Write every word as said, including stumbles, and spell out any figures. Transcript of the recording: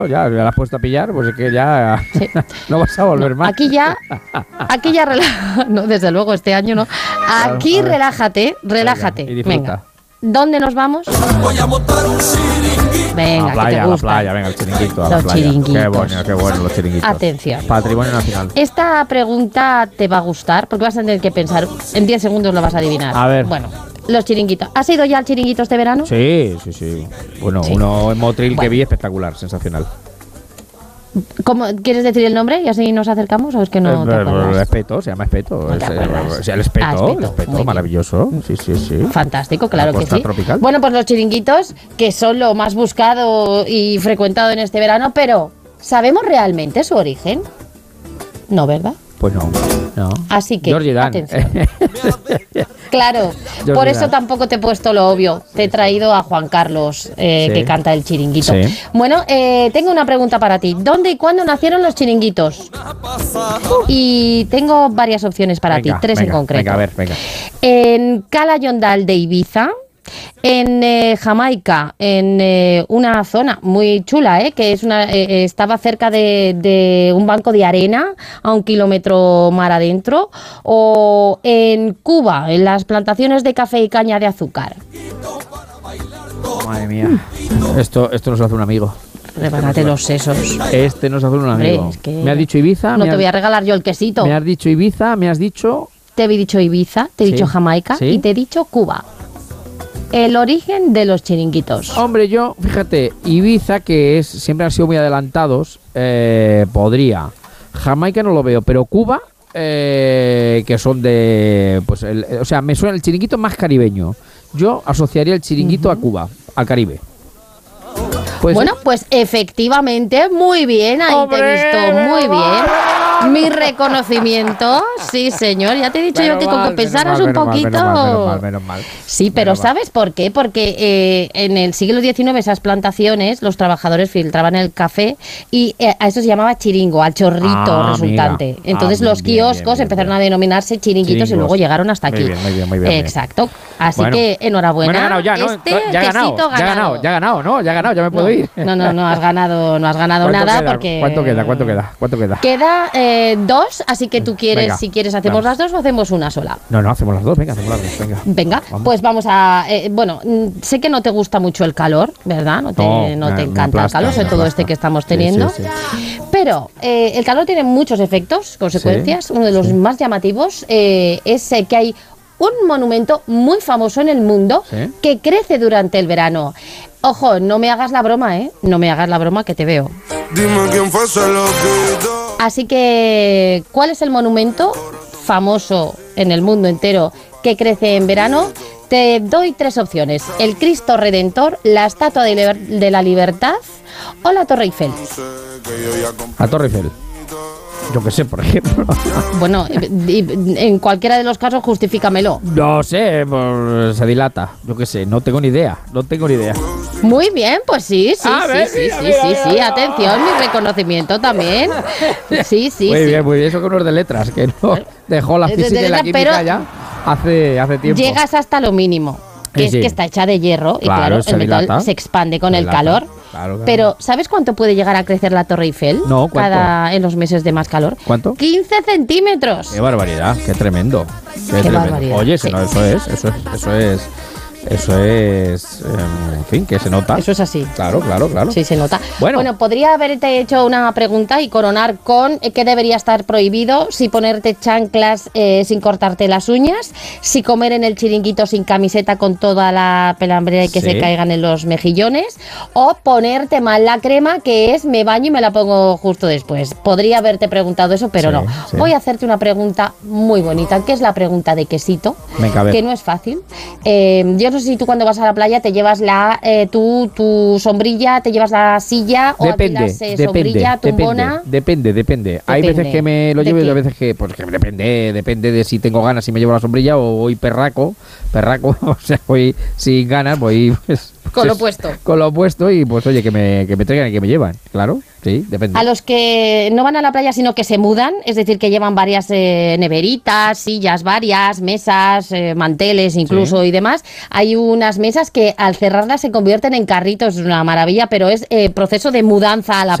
Ya, ya la has puesto a pillar, pues es que ya Sí. no vas a volver No, más. aquí ya, aquí ya rela- no, desde luego este año no. Aquí a ver. relájate, relájate. Venga, y disfruta. Venga. ¿Dónde nos vamos? Venga, a la playa, que te a la gusta. playa, venga, el chiringuito, a la Los playa. chiringuitos. Qué bueno, qué bueno los chiringuitos. Atención. Patrimonio nacional. Esta pregunta te va a gustar porque vas a tener que pensar. En diez segundos lo vas a adivinar. A ver. Bueno, los chiringuitos. ¿Has ido ya al chiringuito este verano? Sí, sí, sí. Bueno, Sí. uno en Motril que Bueno. vi espectacular, sensacional. ¿Cómo, ¿Quieres decir el nombre y así nos acercamos o es que no Eh, te eh, acuerdas? el espeto, se llama espeto. No te Es, eh, acuerdas. o sea, el espeto, Ah, el Espeto, espeto, muy bien. maravilloso. Sí, sí, sí. Fantástico, claro La que costa sí. tropical. Bueno, pues los chiringuitos, que son lo más buscado y frecuentado en este verano, pero ¿sabemos realmente su origen? No, ¿verdad? Pues no, no. Así que, Georgie Dan. atención. Claro, Georgie por eso Dan. tampoco te he puesto lo obvio. Te he traído a Juan Carlos, eh, Sí. que canta el chiringuito. Sí. Bueno, eh, tengo una pregunta para ti. ¿Dónde y cuándo nacieron los chiringuitos? Y tengo varias opciones para Venga, ti, tres venga, en concreto. Venga, a ver, venga. En Cala Yondal de Ibiza, en eh, Jamaica, en eh, una zona muy chula, eh, que es una eh, estaba cerca de, de un banco de arena a un kilómetro mar adentro, o en Cuba, en las plantaciones de café y caña de azúcar. Madre mía. Esto, esto nos hace un amigo. Rebánate los sesos. Este nos hace un Hombre, amigo. es que Me has dicho Ibiza. No me te voy a has, regalar yo el quesito. me has dicho Ibiza, me has dicho. Te he dicho Ibiza, te he Sí, dicho Jamaica sí. y te he dicho Cuba. El origen de los chiringuitos. Hombre, yo, fíjate, Ibiza, que es siempre han sido muy adelantados, eh, podría. Jamaica no lo veo, pero Cuba, eh, que son de. Pues, el- o sea, me suena el chiringuito más caribeño. Yo asociaría el chiringuito a Cuba, al Caribe. Pues, Bueno, pues efectivamente, muy bien, ahí te he visto muy bien. Mi reconocimiento, sí señor, ya te he dicho yo que con que pensaras un poquito... Menos mal, menos mal, menos mal. Sí, pero Menos mal. ¿sabes por qué? Porque eh, en el siglo diecinueve esas plantaciones, los trabajadores filtraban el café y eh, a eso se llamaba chiringo, al chorrito Ah, resultante. amiga. Entonces Ah, los bien, bien, kioscos bien, empezaron bien. a denominarse chiringuitos y Chiringos. luego llegaron hasta Muy aquí. bien, muy bien, muy bien, bien. Exacto. Así Bueno. que enhorabuena. Bueno, he ganado ya, ¿no? Este ya he ganado, quesito ya he ganado, ya he ganado, ¿no? Ya he ganado, ya me puedo no, ir. No, no, no has ganado, no has ganado ¿Cuánto nada queda? porque ¿Cuánto queda? ¿Cuánto queda? ¿Cuánto queda? Queda eh, dos, así que tú quieres, Venga, si quieres, hacemos vamos. las dos o hacemos una sola. No, no, hacemos las dos, venga, hacemos las dos, venga. Venga, Vamos. pues vamos a. eh, bueno, mm, sé que no te gusta mucho el calor, ¿verdad? No te, No, no me- te me encanta aplasta, el calor, sobre me todo aplasta. este que estamos Sí, teniendo. sí, sí. Pero eh, el calor tiene muchos efectos, consecuencias. Uno de los sí. más llamativos eh, es eh, que hay un monumento muy famoso en el mundo Sí. que crece durante el verano. Ojo, no me hagas la broma, ¿eh? No me hagas la broma que te veo. Dime quién fue ese loquito. Así que, ¿cuál es el monumento famoso en el mundo entero que crece en verano? Te doy tres opciones: el Cristo Redentor, la Estatua de, Liber- de la Libertad o la Torre Eiffel. Que yo ya compré. La Torre Eiffel. Yo qué sé, por ejemplo. Bueno, y- y- en cualquiera de los casos, justifícamelo. No sé, pues, se dilata. Yo qué sé, no tengo ni idea. No tengo ni idea. Muy bien, pues sí, sí, A sí, ver, sí, mira, sí, mira, sí, mira, sí, mira. atención, mi reconocimiento también. Sí, sí, muy sí. bien, muy bien. Eso que uno es de letras, que no dejó la Es de física y la letras, química pero ya hace, hace tiempo. Llegas hasta lo mínimo, que Sí, es sí. que está hecha de hierro y Claro, claro, se el metal dilata. se expande con Se el dilata. calor. Claro, claro. Pero ¿sabes cuánto puede llegar a crecer la Torre Eiffel? No, ¿cuánto? Cada en los meses de más calor. ¿Cuánto? quince centímetros. Qué barbaridad, qué tremendo. Qué, tremendo. barbaridad, Oye, eso, sí. no, eso es, eso es, eso es, eso es, em, en fin, que se nota. Eso es así. Claro, claro, claro. Sí, se nota. Bueno. podría haberte hecho una pregunta y coronar con eh, qué debería estar prohibido: si ponerte chanclas eh, sin cortarte las uñas, si comer en el chiringuito sin camiseta con toda la pelambrera y que Sí. se caigan en los mejillones, o ponerte mal la crema, que es me baño y me la pongo justo después. Podría haberte preguntado eso, pero Sí, no. sí. Voy a hacerte una pregunta muy bonita, que es la pregunta de quesito, Venga, a ver. que no es fácil. Eh, yo no sé si tú cuando vas a la playa te llevas la eh, tu, tu sombrilla, te llevas la silla o Depende, alquilas eh, depende, sombrilla, depende, tumbona. depende, depende. Hay Depende. veces que me lo ¿De llevo y qué? hay veces que, pues que depende, depende de si tengo ganas, si me llevo la sombrilla o voy perraco, perraco, o sea, voy sin ganas, voy pues Con lo Sí, puesto. Con lo puesto y pues oye, que me, que me traigan y que me llevan. Claro, sí, depende. A los que no van a la playa, sino que se mudan, es decir, que llevan varias eh, neveritas, sillas varias, mesas, eh, manteles incluso Sí. y demás, hay unas mesas que al cerrarlas se convierten en carritos, es una maravilla, pero es eh, proceso de mudanza a la